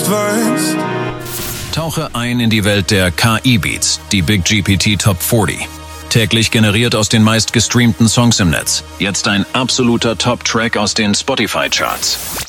weißt. Tauche ein in die Welt der KI-Beats, die Big GPT Top 40. Täglich generiert aus den meistgestreamten Songs im Netz. Jetzt ein absoluter Top-Track aus den Spotify-Charts.